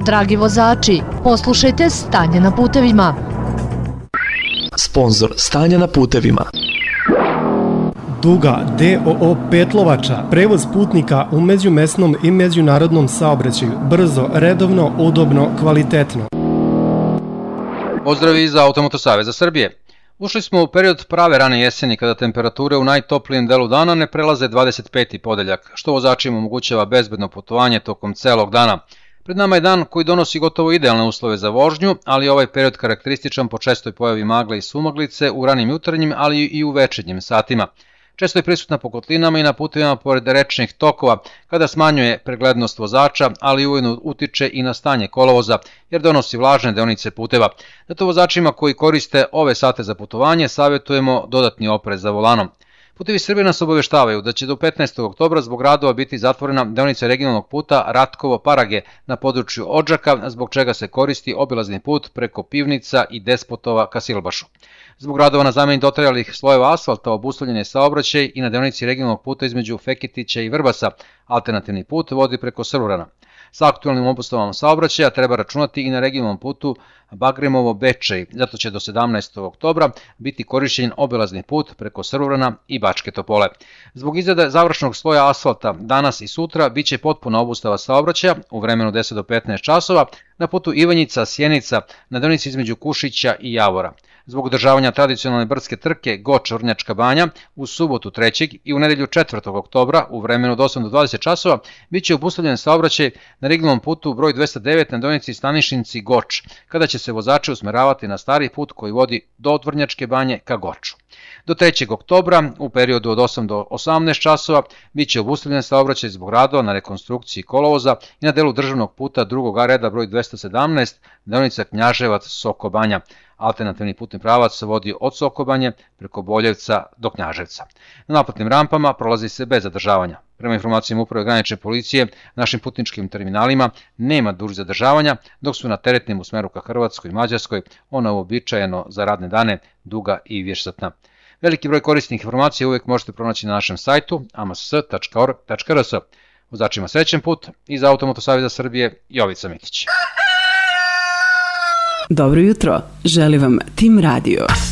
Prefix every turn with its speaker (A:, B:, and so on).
A: Dragi vozači, poslušajte stanje na putevima.
B: Sponzor stanja na putevima.
C: Duga DOO Petlovača, prevoz putnika u međumesnom i međunarodnom saobraćaju, brzo, redovno, udobno, kvalitetno.
D: Pozdrav iz Automoto Saveza Srbije. Ušli smo u period prave rane jeseni kada temperature u najtoplijem delu dana ne prelaze 25. podeljak, što vozačima omogućava bezbedno putovanje tokom celog dana. Pred nama je dan koji donosi gotovo idealne uslove za vožnju, ali je ovaj period karakterističan po čestoj pojavi magle i sumaglice u ranim jutarnjim, ali i u večernjim satima. Često je prisutna po kotlinama i na putevima pored rečnih tokova, kada smanjuje preglednost vozača, ali ujedno utiče i na stanje kolovoza, jer donosi vlažne deonice puteva. Zato vozačima koji koriste ove sate za putovanje savjetujemo dodatni oprez za volanom. Putevi Srbije nas obaveštavaju da će do 15. oktobra zbog radova biti zatvorena deonica regionalnog puta Ratkovo-Parage na području Odžaka, zbog čega se koristi obilazni put preko Pivnica i Despotova ka Silbašu. Zbog radova na zameni dotrajalih slojeva asfalta obustavljen je saobraćaj i na deonici regionalnog puta između Feketića i Vrbasa. Alternativni put vodi preko Srurana. Sa aktualnim obustavom saobraćaja treba računati i na regionalnom putu Bagremovo-Bečej, zato će do 17. oktobra biti korišćen obilazni put preko Srurana i Bačke Topole. Zbog izrade završnog sloja asfalta danas i sutra biće potpuna obustava saobraćaja u vremenu 10 do 15 časova na putu Ivanjica-Sjenica na deonici između Kušića i Javora. Zbog održavanja tradicionalne brdske trke Goč-Vrnjačka banja u subotu 3. i u nedelju 4. oktobra u vremenu od 8 do 20 časova biće obustavljen saobraćaj na regionalnom putu broj 209 na deonici Stanišinci-Goč, kada će se vozači usmeravati na stari put koji vodi do Vrnjačke banje ka Goču. Do 3. oktobra u periodu od 8 do 18 časova biće obustavljen saobraćaj zbog radova na rekonstrukciji kolovoza i na delu državnog puta drugog A reda broj 217 deonica Knjaževac-Soko Banja. Alternativni putni pravac se vodi od Soko Banje preko Boljevca do Knjaževca. Na naplatnim rampama prolazi se bez zadržavanja. Prema informacijama Uprave granične policije, našim putničkim terminalima nema dužih zadržavanja, dok su na teretnim u smeru ka Hrvatskoj i Mađarskoj ona uobičajeno za radne dane duga i višesatna. Veliki broj korisnih informacija uvijek možete pronaći na našem sajtu amass.org.rs. Vozačima srećen put, iz Automoto Saveza Srbije, Jovica Mitić.
E: Dobro jutro, želi vam Tim Radio.